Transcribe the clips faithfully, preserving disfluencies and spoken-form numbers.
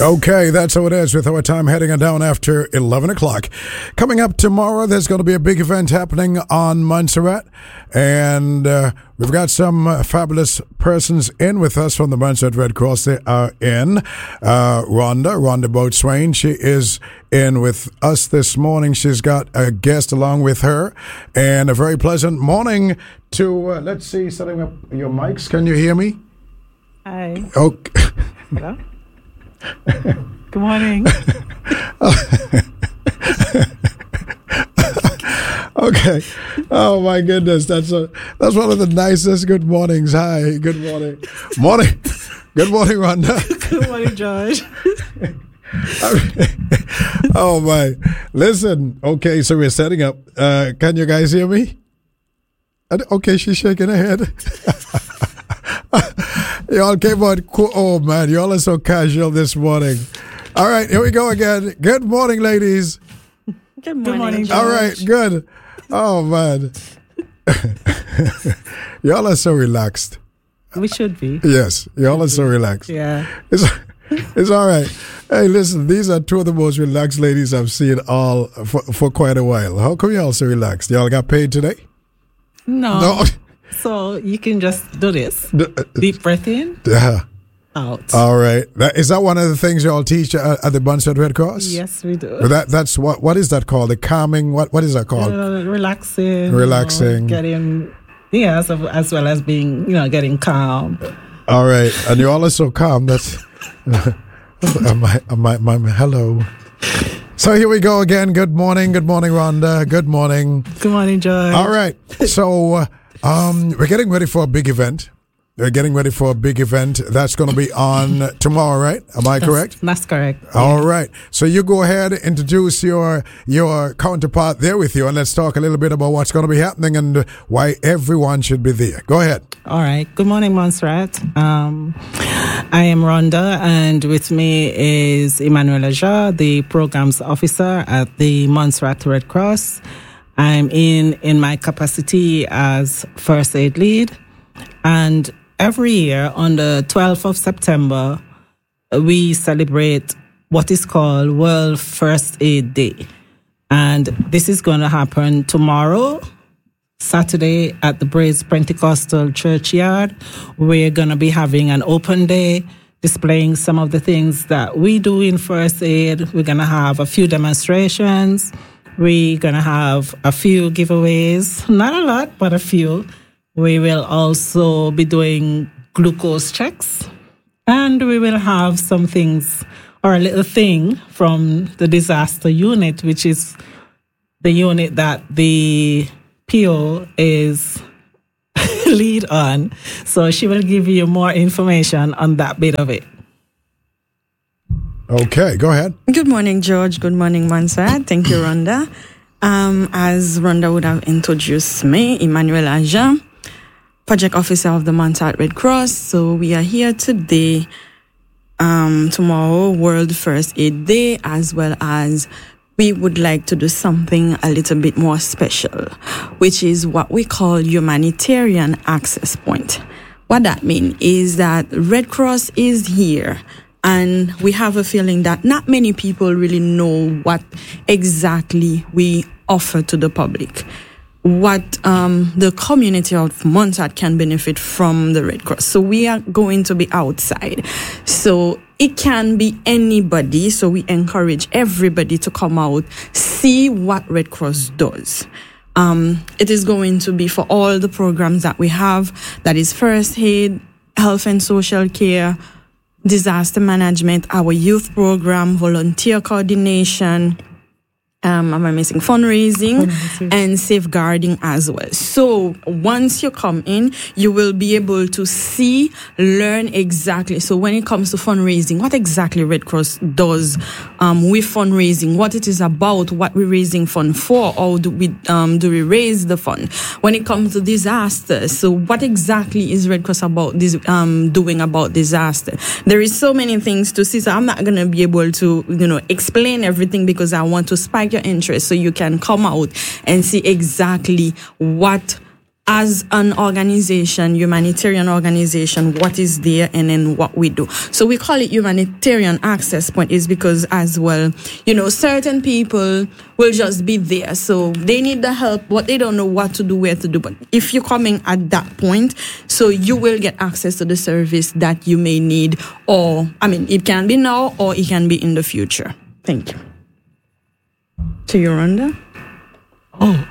Okay, that's how it is with our time heading down after eleven o'clock. Coming up tomorrow, there's going to be a big event happening on Montserrat. And uh, we've got some uh, fabulous persons in with us from the Montserrat Red Cross. They are in. Uh, Rhonda, Rhonda Boatswain, she is in with us this morning. She's got a guest along with her. And a very pleasant morning to, uh, let's see, setting up your mics. Can you hear me? Hi. Okay. Hello. Good morning. Okay. Oh my goodness, that's a that's one of the nicest good mornings. Hi, good morning. Morning. Good morning, Rhonda. Good morning, George. Oh my. Listen, okay, so we're setting up. Uh, can you guys hear me? Okay, she's shaking her head. Y'all came on. Oh man, y'all are so casual this morning. All right, here we go again. Good morning, ladies. Good morning. Good morning, George. All right, good. Oh man, y'all are so relaxed. We should be. Yes, y'all are so relaxed. Yeah, it's it's all right. Hey, listen, these are two of the most relaxed ladies I've seen all for, for quite a while. How come y'all so relaxed? Y'all got paid today? No. No. So you can just do this. Deep breath in. Yeah. Out. All right. That, is that one of the things y'all teach at, at the Montserrat Red Cross? Yes, we do. But that that's what what is that called? The calming. What what is that called? Uh, relaxing. Relaxing. You know, getting. Yeah, as, as well as being, you know, getting calm. All right, and you all are so calm. That's. Uh, my, my, my, my, hello. So here we go again. Good morning. Good morning, Rhonda. Good morning. Good morning, George. All right. So. Uh, Um, we're getting ready for a big event. We're getting ready for a big event that's going to be on tomorrow, right? Am I that's, correct? That's correct. All yeah. right. So you go ahead, introduce your your counterpart there with you, and let's talk a little bit about what's going to be happening and why everyone should be there. Go ahead. All right. Good morning, Montserrat. Um, I am Rhonda, and with me is Emmanuel Aja, the programs officer at the Montserrat Red Cross. I'm in in my capacity as first aid lead, and every year on the twelfth of September, we celebrate what is called World First Aid Day. And this is going to happen tomorrow, Saturday, at the Braes Pentecostal Churchyard. We're going to be having an open day, displaying some of the things that we do in first aid. We're going to have a few demonstrations. We're going to have a few giveaways, not a lot, but a few. We will also be doing glucose checks, and we will have some things, or a little thing from the disaster unit, which is the unit that the P O is lead on. So she will give you more information on that bit of it. Okay, go ahead. Good morning, George. Good morning, Montserrat. Thank you, Rhonda. Um, as Rhonda would have introduced me, Emmanuel Aja, project officer of the Montserrat Red Cross. So we are here today, um, tomorrow, World First Aid Day, as well as we would like to do something a little bit more special, which is what we call humanitarian access point. What that means is that Red Cross is here. And we have a feeling that not many people really know what exactly we offer to the public, what um, the community of Montserrat can benefit from the Red Cross. So we are going to be outside. So it can be anybody. So we encourage everybody to come out, see what Red Cross does. Um, it is going to be for all the programs that we have, that is first aid, health and social care, disaster management, our youth program, volunteer coordination, um, am I missing fundraising, fundraising and safeguarding as well. So once you come in, you will be able to see, learn exactly. So when it comes to fundraising, what exactly Red Cross does um, with fundraising, what it is about, what we're raising fund for, or do we um, do we raise the fund? When it comes to disasters, so what exactly is Red Cross about this um, doing about disaster? There is so many things to see. So I'm not going to be able to you know explain everything because I want to spike your interest so you can come out and see exactly what as an organization, humanitarian organization, what is there and then what we do. So we call it humanitarian access point is because as well, you know, certain people will just be there. So they need the help, but they don't know what to do, where to do. But if you're coming at that point, so you will get access to the service that you may need, or, I mean, it can be now or it can be in the future. Thank you. To you, Rhonda. Oh.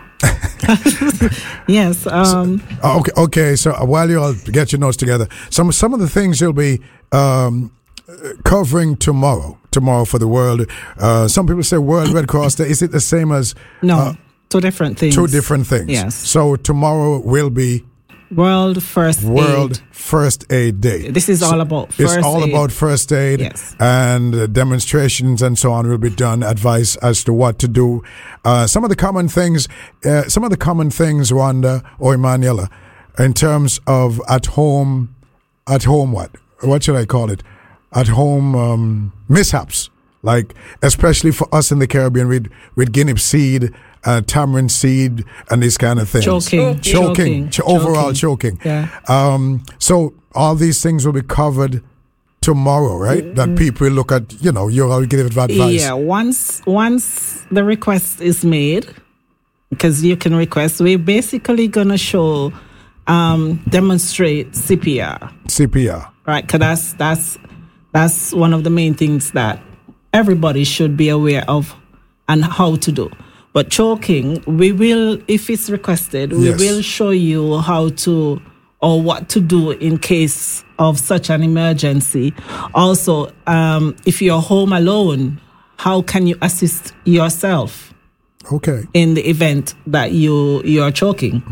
Yes. Um, so, okay. Okay. So while you all get your notes together, some some of the things you'll be um, covering tomorrow. Tomorrow for the world. Uh, some people say World Red Cross Day. Is it the same as? No, uh, two different things. Two different things. Yes. So tomorrow will be World First World Aid. First Aid Day. This is so all about first It's all aid. about first aid. Yes. And uh, demonstrations and so on will be done. Advice as to what to do. Uh, some of the common things, uh, some of the common things, Rhonda or Emanuela, in terms of at home, at home what? What should I call it? At home um, mishaps. Like, especially for us in the Caribbean with, with guinea seed, uh, tamarind seed, and these kind of things. Choking. Choking. Choking. Ch- overall choking. Yeah. Um, so all these things will be covered tomorrow, right? Mm-hmm. That people will look at, you know, you'll give advice. Yeah, once once the request is made, because you can request, we're basically going to show, um, demonstrate C P R. C P R. Right, because that's, that's, that's one of the main things that everybody should be aware of and how to do. But choking, we will, if it's requested, we yes. will show you how to or what to do in case of such an emergency. Also, um, if you're home alone, how can you assist yourself? Okay. In the event that you you are choking.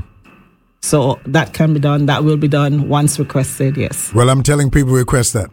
So that can be done. That will be done once requested. Yes. Well, I'm telling people request that.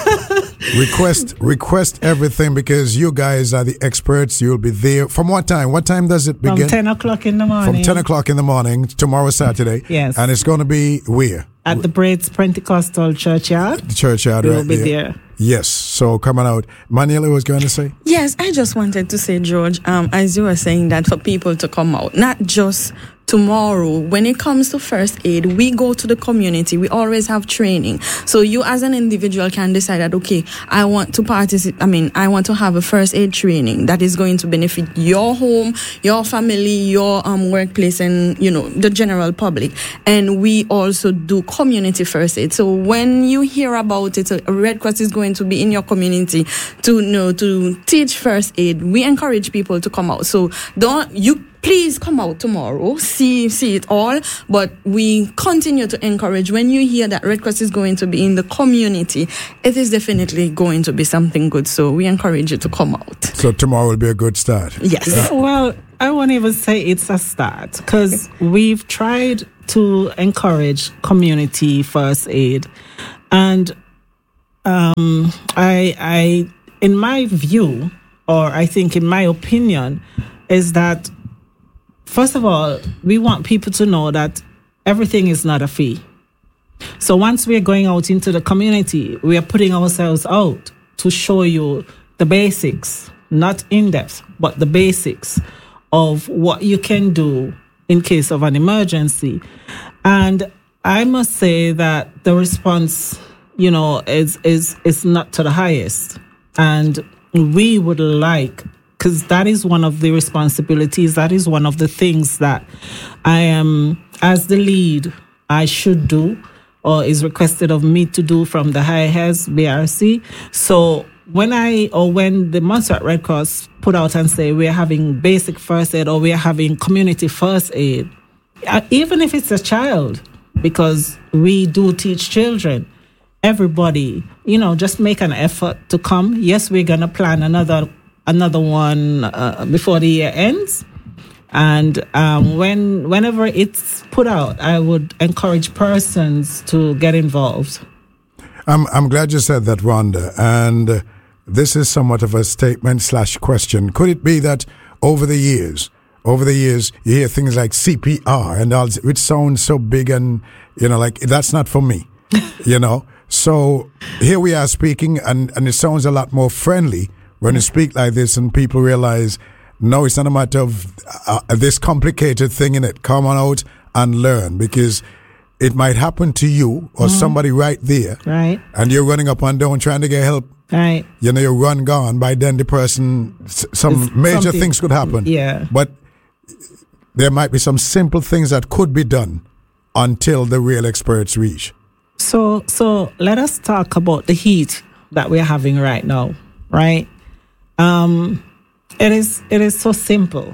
request request everything because you guys are the experts. You'll be there. From what time? What time does it begin? From ten o'clock in the morning. From ten o'clock in the morning, tomorrow Saturday. Yes. And it's going to be where? At the Braids Pentecostal Churchyard. The churchyard, we'll right be there. there. Yes. So coming out. Maniela was going to say? Yes, I just wanted to say, George, um, as you were saying that for people to come out, not just tomorrow, when it comes to first aid, we go to the community. We always have training. So you as an individual can decide that, okay, I want to participate. I mean, I want to have a first aid training that is going to benefit your home, your family, your um, workplace, and, you know, the general public. And we also do community first aid. So when you hear about it, a Red Cross is going to be in your community to, you know, to teach first aid. We encourage people to come out. So don't, you please come out tomorrow, see see it all. But we continue to encourage, when you hear that Red Cross is going to be in the community, it is definitely going to be something good. So we encourage you to come out. So tomorrow will be a good start. Yes. Well, I won't even say it's a start because we've tried to encourage community first aid. And um, I, I, in my view, or I think in my opinion, is that first of all, we want people to know that everything is not a fee. So once we're going out into the community, we are putting ourselves out to show you the basics, not in depth, but the basics of what you can do in case of an emergency. And I must say that the response, you know, is is is not to the highest. And we would like, because that is one of the responsibilities, that is one of the things that I am, as the lead, I should do, or is requested of me to do from the high heads, B R C. So when I, or when the Montserrat Red Cross put out and say we're having basic first aid or we're having community first aid, even if it's a child, because we do teach children, everybody, you know, just make an effort to come. Yes, we're going to plan another another one uh, before the year ends. And um, when whenever it's put out, I would encourage persons to get involved. I'm I'm glad you said that, Rhonda. And uh, this is somewhat of a statement slash question. Could it be that over the years, over the years, you hear things like C P R and all, which sounds so big and, you know, like that's not for me, you know? So here we are speaking and, and it sounds a lot more friendly when you speak like this and people realize, no, it's not a matter of uh, this complicated thing in it. Come on out and learn, because it might happen to you or mm-hmm. somebody right there. Right. And you're running up and down trying to get help. Right. You know, you run gone. By then the person, some it's major something. things could happen. Yeah. But there might be some simple things that could be done until the real experts reach. So, so let us talk about the heat that we're having right now, right? Um, it is, it is so simple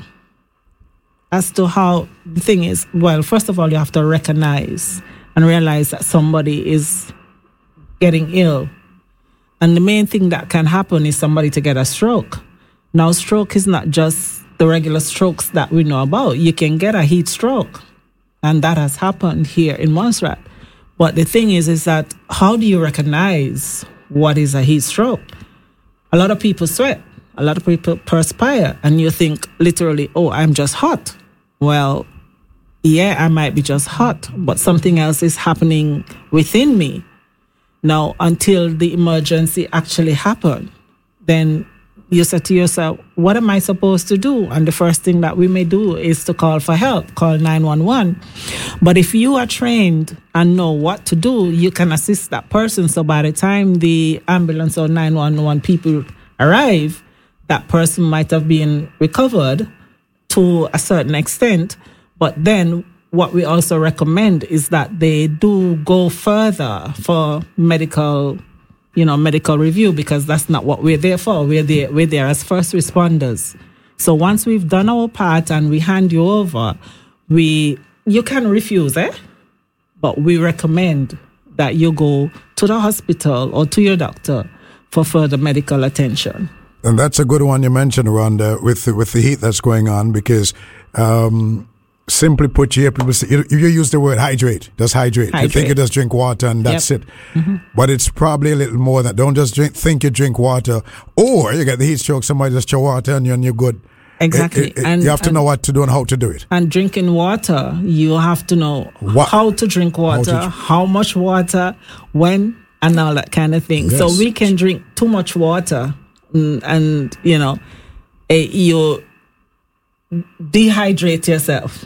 as to how the thing is. Well, first of all, you have to recognize and realize that somebody is getting ill. And the main thing that can happen is somebody to get a stroke. Now, stroke is not just the regular strokes that we know about. You can get a heat stroke, and that has happened here in Montserrat. But the thing is, is that how do you recognize what is a heat stroke? A lot of people sweat. A lot of people perspire, and you think literally, oh, I'm just hot. Well, yeah, I might be just hot, but something else is happening within me. Now, until the emergency actually happened, then you say to yourself, what am I supposed to do? And the first thing that we may do is to call for help, call nine one one. But if you are trained and know what to do, you can assist that person. So by the time the ambulance or nine one one people arrive, that person might have been recovered to a certain extent. But then what we also recommend is that they do go further for medical, you know, medical review, because that's not what we're there for. We're there, we're there as first responders. So once we've done our part and we hand you over, we you can refuse, eh? But we recommend that you go to the hospital or to your doctor for further medical attention. And that's a good one you mentioned, Rhonda, with the, with the heat that's going on, because um, simply put, you hear people say, you, you use the word hydrate, just hydrate. hydrate. You think you just drink water and that's yep. it. Mm-hmm. But it's probably a little more than that. Don't just drink, think you drink water, or you get the heat stroke, somebody just throw water on you and you're good. Exactly. It, it, it, and, you have to and, know what to do and how to do it. And drinking water, you have to know what? how to drink water, how, to, how much water, when, and all that kind of thing. Yes. So we can drink too much water and, and you know, uh, you dehydrate yourself.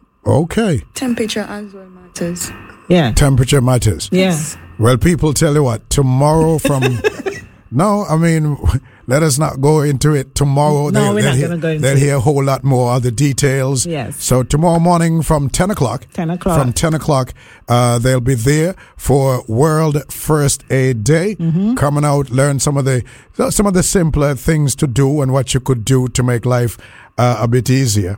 Okay. Temperature as well matters. Yeah. Temperature matters. Yes. Yeah. Well, people, tell you what, tomorrow from... No, I mean, let us not go into it tomorrow. No, they, we're not going to go into They'll it. hear a whole lot more of the details. Yes. So tomorrow morning from ten o'clock. ten o'clock. From ten o'clock, uh, they'll be there for World First Aid Day. Mm-hmm. Coming out, learn some of the some of the simpler things to do and what you could do to make life uh, a bit easier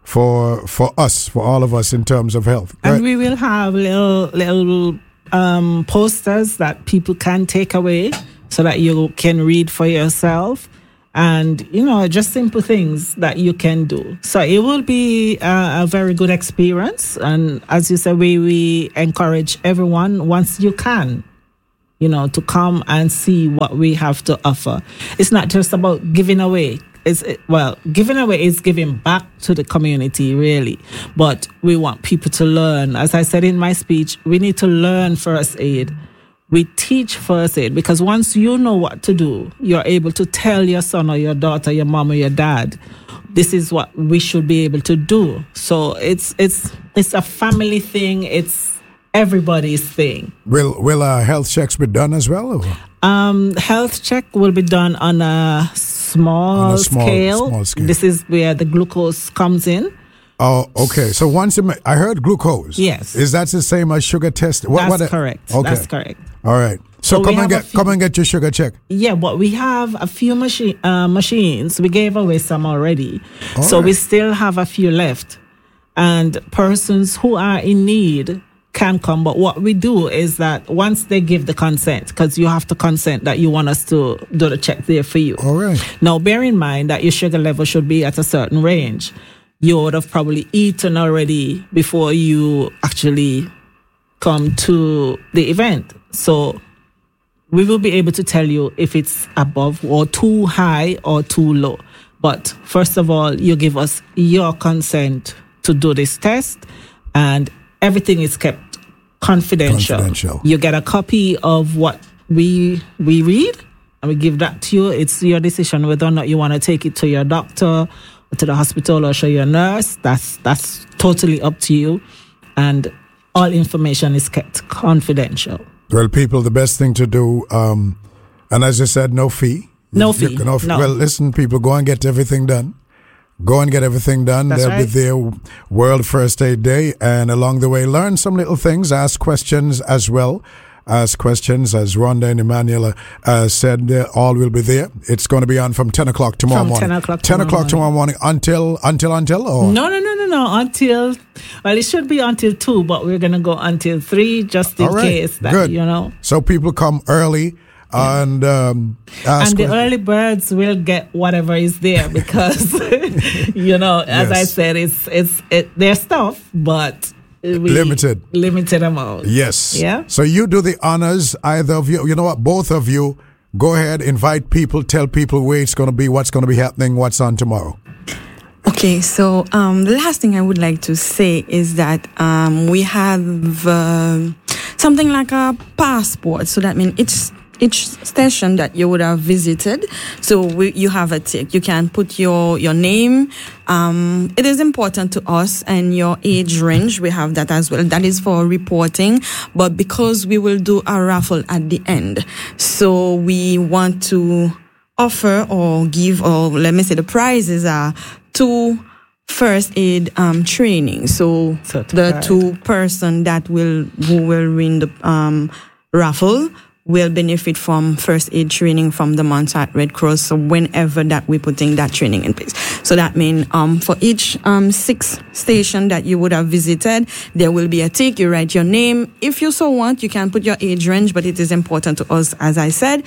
for for us, for all of us in terms of health. And right? we will have little little um, posters that people can take away, so that you can read for yourself, and, you know, just simple things that you can do. So it will be a, a very good experience. And as you said, we, we encourage everyone, once you can, you know, to come and see what we have to offer. It's not just about giving away. It's, well, giving away is giving back to the community, really. But we want people to learn. As I said in my speech, we need to learn first aid. We teach first aid, because once you know what to do, you're able to tell your son or your daughter, your mom or your dad, this is what we should be able to do. So it's it's it's a family thing. It's everybody's thing. Will will uh, health checks be done as well? Or? Um, health check will be done on a small, on a small scale. Small scale. This is where the glucose comes in. Oh, okay. So once you ma- I heard glucose. Yes. Is that the same as sugar test? What, That's what correct. Okay. That's correct. All right. So, So we come and have a get few- come and get your sugar check. Yeah, but we have a few machi- uh, machines. We gave away some already. All so we right. still have a few left. And persons who are in need can come. But what we do is that once they give the consent, because you have to consent that you want us to do the check there for you. All right. Now, bear in mind that your sugar level should be at a certain range. You would have probably eaten already before you actually come to the event. So we will be able to tell you if it's above or too high or too low. But first of all, you give us your consent to do this test, and everything is kept confidential. Confidential. You get a copy of what we we read, and we give that to you. It's your decision whether or not you want to take it to your doctor, or to the hospital, or show your nurse. That's that's totally up to you. and all information is kept confidential. Well, people, the best thing to do, um, and as I said, no fee. No fee. You, no, no. Well, listen, people, go and get everything done. Go and get everything done. That's They'll right. be there World First Aid Day, and along the way, learn some little things, ask questions as well. Ask questions, as Rhonda and Emmanuel uh, said, uh, all will be there. It's going to be on from ten o'clock tomorrow From morning. ten o'clock ten tomorrow o'clock tomorrow morning until, until, until, or? No, no, no, no, no, until, well, it should be until two, but we're going to go until three, just in All right. case that, Good. you know. So people come early. Yeah. And um, ask and the questions. early birds will get whatever is there because you know, as Yes. I said, it's it's it, their stuff, but we, Limited. limited amount. Yes. Yeah. So you do the honors, either of you. You know what? Both of you, go ahead, invite people, tell people where it's going to be, what's going to be happening, what's on tomorrow. Okay, so um, the last thing I would like to say is that um, we have uh, something like a passport. So that means it's each station that you would have visited. So we, you have a tick. You can put your, your name. Um, it is important to us, and your age range. We have that as well. That is for reporting. But because we will do a raffle at the end, so we want to offer or give, or let me say the prizes are two first aid um, training. So Certified. the two person that will, who will win the um, raffle will benefit from first aid training from the Montserrat Red Cross. So whenever that we're putting that training in place. So that means um, for each um, six station that you would have visited, there will be a tick. You write your name. If you so want, you can put your age range, but it is important to us, as I said.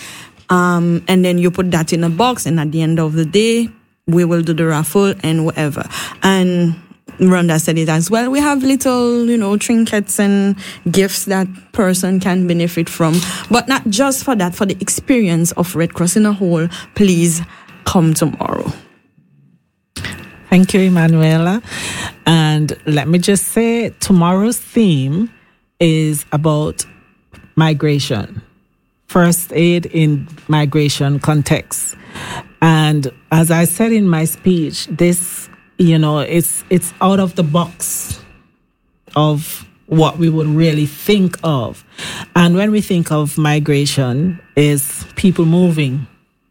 Um, and then you put that in a box, and at the end of the day, we will do the raffle and whatever. And Rhonda said it as well. We have little, you know, trinkets and gifts that person can benefit from. But not just for that, for the experience of Red Cross in a whole, please come tomorrow. Thank you, Emanuela. And let me just say, tomorrow's theme is about migration. First aid in migration context. And as I said in my speech, this, you know, it's it's out of the box of what we would really think of. And when we think of migration, is people moving.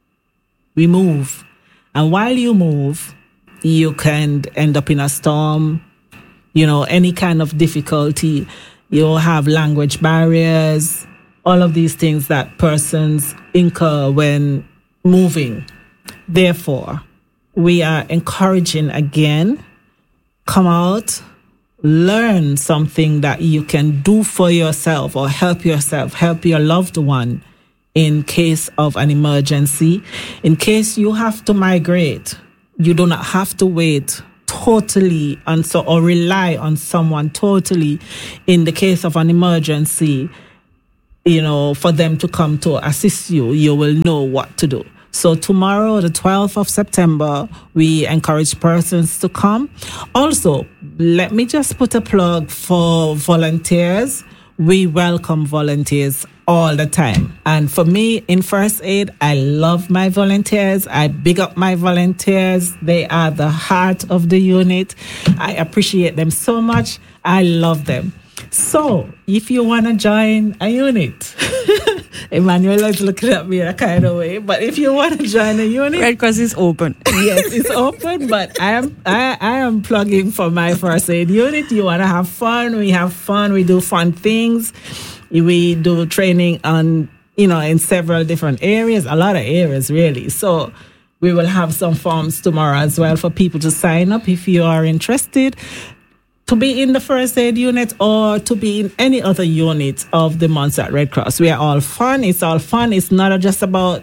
We move. And while you move, you can end up in a storm, you know, any kind of difficulty. You'll have language barriers, all of these things that persons incur when moving. Therefore, we are encouraging again, come out, learn something that you can do for yourself or help yourself, help your loved one in case of an emergency. In case you have to migrate, you do not have to wait totally and so or rely on someone totally in the case of an emergency, you know, for them to come to assist you. You will know what to do. So tomorrow, the twelfth of September, we encourage persons to come. Also, let me just put a plug for volunteers. We welcome volunteers all the time. And for me, in first aid, I love my volunteers. I big up my volunteers. They are the heart of the unit. I appreciate them so much. I love them. So, if you want to join a unit, Emanuela is looking at me in a kind of way, but if you want to join a unit, Red Cross is open. yes, it's open, but I am I, I am plugging for my first aid unit. You want to have fun? We have fun. We do fun things. We do training on, you know, in several different areas, a lot of areas really. So we will have some forms tomorrow as well for people to sign up if you are interested to be in the first aid unit or to be in any other unit of the Montserrat Red Cross. We are all fun. It's all fun. It's not just about,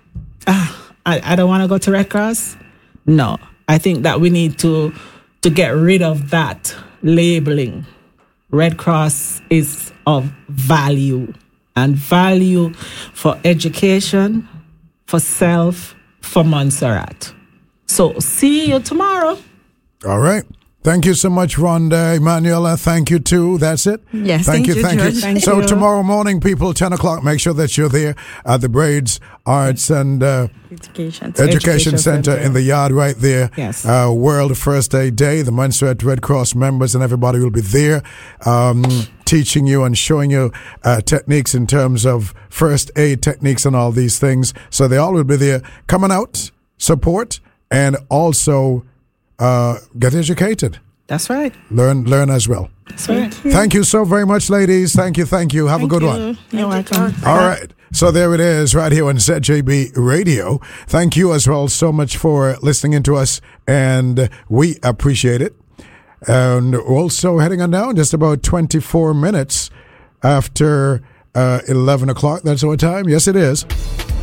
ah, I, I don't want to go to Red Cross. No, I think that we need to to get rid of that labeling. Red Cross is of value, and value for education, for self, for Montserrat. So see you tomorrow. All right. Thank you so much, Rhonda. Emanuela, thank you too. That's it? Yes, thank, thank you. you, Thank George. you. Thank so you. tomorrow morning, people, ten o'clock, make sure that you're there at the Braids Arts and uh, Education. Education, Education Center, Center. in the yard right there. Yes. Uh, World First Aid Day. The Montserrat Red Cross members and everybody will be there um, teaching you and showing you uh, techniques in terms of first aid techniques and all these things. So they all will be there coming out, support, and also uh, get educated. That's right. Learn, learn as well. That's right. Thank you so very much, ladies. Thank you, thank you. Have Thank a good you. one. You're welcome. All right. So there it is right here on Z J B Radio. Thank you as well so much for listening in to us, and we appreciate it. And also heading on down just about twenty-four minutes after uh, eleven o'clock. That's our time. Yes, it is.